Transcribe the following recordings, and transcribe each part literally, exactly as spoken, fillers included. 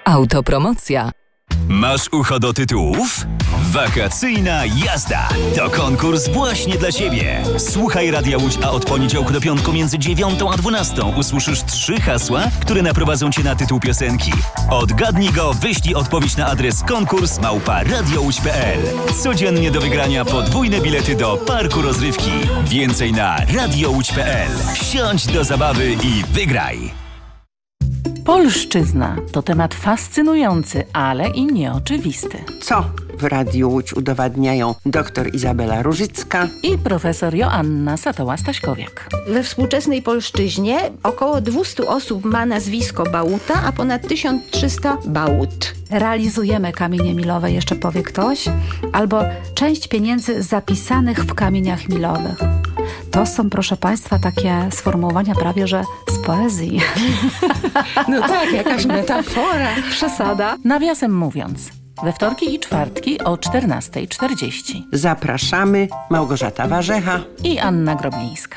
Autopromocja. Masz ucho do tytułów? Wakacyjna jazda to konkurs właśnie dla Ciebie. Słuchaj Radia Łódź, a od poniedziałku do piątku między dziewiątą a dwunastą usłyszysz trzy hasła, które naprowadzą Cię na tytuł piosenki. Odgadnij go, wyślij odpowiedź na adres konkurs małpa radiołódź kropka p l. Codziennie do wygrania podwójne bilety do parku rozrywki. Więcej na radiołódź kropka p l. Wsiądź do zabawy i wygraj! Polszczyzna to temat fascynujący, ale i nieoczywisty. Co w Radiu Łódź udowadniają dr Izabela Różycka i profesor Joanna Satoła-Staśkowiak. We współczesnej polszczyźnie około dwieście osób ma nazwisko Bałuta, a ponad tysiąc trzysta Bałut. Realizujemy kamienie milowe, jeszcze powie ktoś, albo część pieniędzy zapisanych w kamieniach milowych. To są, proszę Państwa, takie sformułowania prawie, że z poezji. No tak, jakaś metafora. Przesada. Nawiasem mówiąc, we wtorki i czwartki o czternasta czterdzieści. Zapraszamy, Małgorzata Warzecha i Anna Groblińska.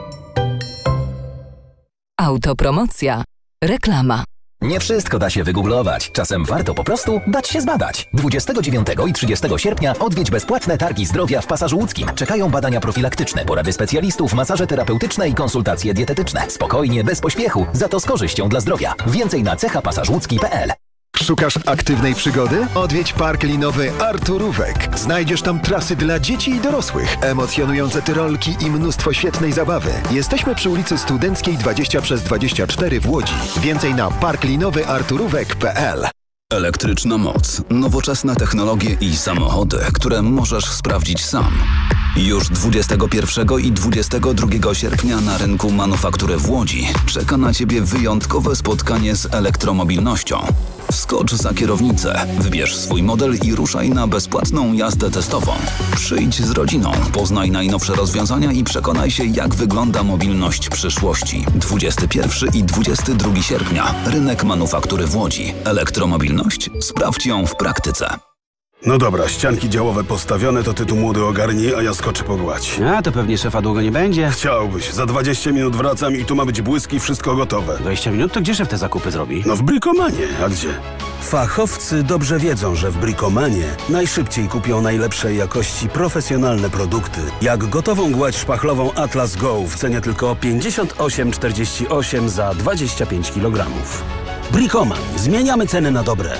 Autopromocja. Reklama. Nie wszystko da się wygooglować. Czasem warto po prostu dać się zbadać. dwudziestego dziewiątego i trzydziestego sierpnia odwiedź bezpłatne targi zdrowia w Pasażu Łódzkim. Czekają badania profilaktyczne, porady specjalistów, masaże terapeutyczne i konsultacje dietetyczne. Spokojnie, bez pośpiechu, za to z korzyścią dla zdrowia. Więcej na cecha pasaż łódzki kropka p l. Szukasz aktywnej przygody? Odwiedź park linowy Arturówek. Znajdziesz tam trasy dla dzieci i dorosłych, emocjonujące tyrolki i mnóstwo świetnej zabawy. Jesteśmy przy ulicy Studenckiej dwadzieścia przez dwadzieścia cztery w Łodzi. Więcej na park linowy arturówek kropka p l. Elektryczna moc, nowoczesne technologie i samochody, które możesz sprawdzić sam. Już dwudziestego pierwszego i dwudziestego drugiego sierpnia na rynku manufaktury w Łodzi czeka na Ciebie wyjątkowe spotkanie z elektromobilnością. Wskocz za kierownicę, wybierz swój model i ruszaj na bezpłatną jazdę testową. Przyjdź z rodziną, poznaj najnowsze rozwiązania i przekonaj się, jak wygląda mobilność przyszłości. dwudziestego pierwszego i dwudziestego drugiego sierpnia. Rynek manufaktury w Łodzi. Elektromobilność? Sprawdź ją w praktyce. No dobra, ścianki działowe postawione, to ty tu młody ogarnij, a ja skoczę pogładź. A, to pewnie szefa długo nie będzie. Chciałbyś. Za dwadzieścia minut wracam i tu ma być błysk i wszystko gotowe. dwadzieścia minut? To gdzie szef te zakupy zrobi? No w Brikomanie. A gdzie? Fachowcy dobrze wiedzą, że w Brikomanie najszybciej kupią najlepszej jakości profesjonalne produkty. Jak gotową gładź szpachlową Atlas Go w cenie tylko pięćdziesiąt osiem czterdzieści osiem za dwadzieścia pięć kilogramów. Brikoman. Zmieniamy ceny na dobre.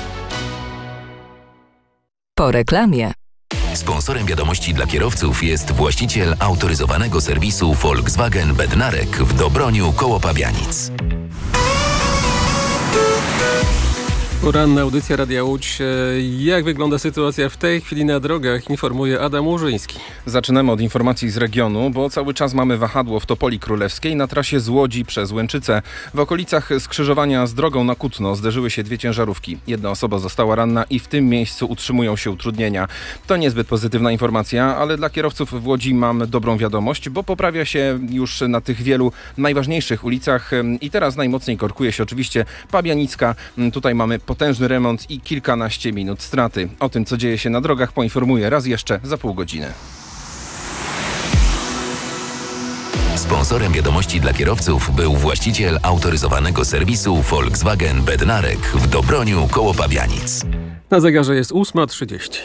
Po reklamie. Sponsorem wiadomości dla kierowców jest właściciel autoryzowanego serwisu Volkswagen Bednarek w Dobroniu koło Pabianic. Poranna audycja Radia Łódź. Jak wygląda sytuacja w tej chwili na drogach, informuje Adam Łużyński. Zaczynamy od informacji z regionu, bo cały czas mamy wahadło w Topoli Królewskiej na trasie z Łodzi przez Łęczycę. W okolicach skrzyżowania z drogą na Kutno zderzyły się dwie ciężarówki. Jedna osoba została ranna i w tym miejscu utrzymują się utrudnienia. To niezbyt pozytywna informacja, ale dla kierowców w Łodzi mam dobrą wiadomość, bo poprawia się już na tych wielu najważniejszych ulicach i teraz najmocniej korkuje się oczywiście Pabianicka. Tutaj mamy potężny remont i kilkanaście minut straty. O tym, co dzieje się na drogach, poinformuję raz jeszcze za pół godziny. Sponsorem wiadomości dla kierowców był właściciel autoryzowanego serwisu Volkswagen Bednarek w Dobroniu koło Pabianic. Na zegarze jest ósma trzydzieści.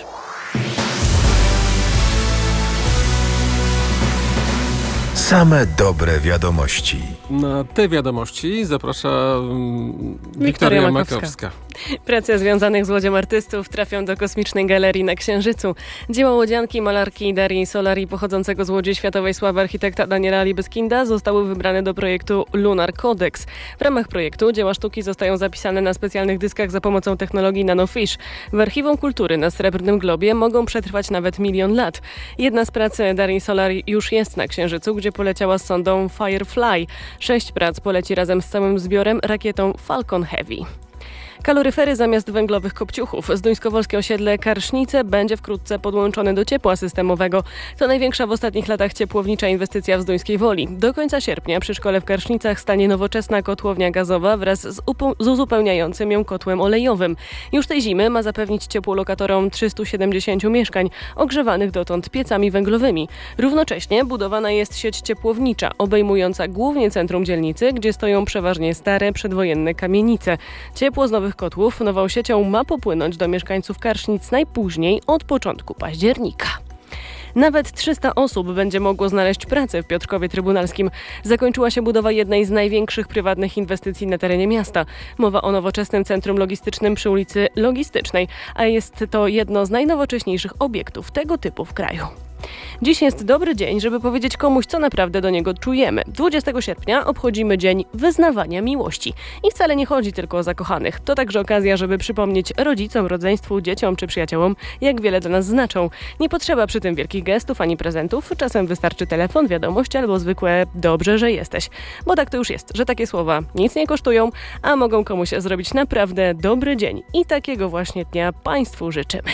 Same dobre wiadomości. Na te wiadomości zaprasza um, Wiktoria, Wiktoria Makowska. Makowska. Prace związanych z łodzią artystów trafią do Kosmicznej Galerii na Księżycu. Dzieła łodzianki, malarki Darii Solari, pochodzącego z Łodzi światowej sławy architekta Daniela Libeskinda, zostały wybrane do projektu Lunar Codex. W ramach projektu dzieła sztuki zostają zapisane na specjalnych dyskach za pomocą technologii nanofish. W Archiwum Kultury na Srebrnym Globie mogą przetrwać nawet milion lat. Jedna z prac Darii Solari już jest na Księżycu, gdzie poleciała z sondą Firefly. Sześć prac poleci razem z całym zbiorem rakietą Falcon Heavy. Kaloryfery zamiast węglowych kopciuchów. Zduńskowolskie osiedle Karsznice będzie wkrótce podłączone do ciepła systemowego. To największa w ostatnich latach ciepłownicza inwestycja w Zduńskiej Woli. Do końca sierpnia przy szkole w Karsznicach stanie nowoczesna kotłownia gazowa wraz z, upu- z uzupełniającym ją kotłem olejowym. Już tej zimy ma zapewnić ciepło lokatorom trzystu siedemdziesięciu mieszkań, ogrzewanych dotąd piecami węglowymi. Równocześnie budowana jest sieć ciepłownicza, obejmująca głównie centrum dzielnicy, gdzie stoją przeważnie stare, przedwojenne kamienice. Ciepło z nowych nowych kotłów nową siecią ma popłynąć do mieszkańców Karsznic najpóźniej od początku października. Nawet trzysta osób będzie mogło znaleźć pracę w Piotrkowie Trybunalskim. Zakończyła się budowa jednej z największych prywatnych inwestycji na terenie miasta. Mowa o nowoczesnym centrum logistycznym przy ulicy Logistycznej, a jest to jedno z najnowocześniejszych obiektów tego typu w kraju. Dziś jest dobry dzień, żeby powiedzieć komuś, co naprawdę do niego czujemy. dwudziestego sierpnia obchodzimy Dzień Wyznawania Miłości. I wcale nie chodzi tylko o zakochanych. To także okazja, żeby przypomnieć rodzicom, rodzeństwu, dzieciom czy przyjaciołom, jak wiele dla nas znaczą. Nie potrzeba przy tym wielkich gestów ani prezentów. Czasem wystarczy telefon, wiadomość albo zwykłe dobrze, że jesteś. Bo tak to już jest, że takie słowa nic nie kosztują, a mogą komuś zrobić naprawdę dobry dzień. I takiego właśnie dnia Państwu życzymy.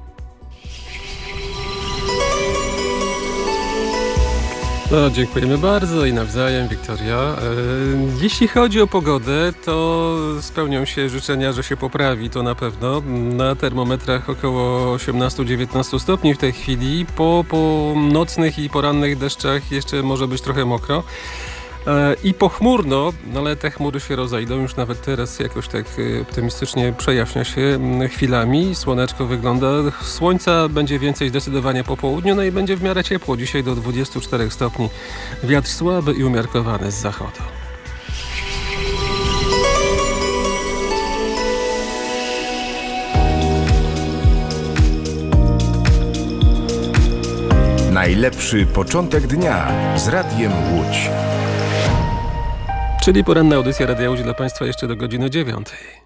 No, dziękujemy bardzo i nawzajem, Wiktoria. E, jeśli chodzi o pogodę, to spełnią się życzenia, że się poprawi, to na pewno. Na termometrach około osiemnaście dziewiętnaście stopni w tej chwili. Po, po nocnych i porannych deszczach jeszcze może być trochę mokro. I pochmurno, no ale te chmury się rozejdą, już nawet teraz jakoś tak optymistycznie przejaśnia się chwilami. Słoneczko wygląda, słońca będzie więcej zdecydowanie po południu, no i będzie w miarę ciepło. Dzisiaj do dwudziestu czterech stopni. Wiatr słaby i umiarkowany z zachodu. Najlepszy początek dnia z Radiem Łódź. Czyli poranna audycja Radia Łódź dla Państwa jeszcze do godziny dziewiątej.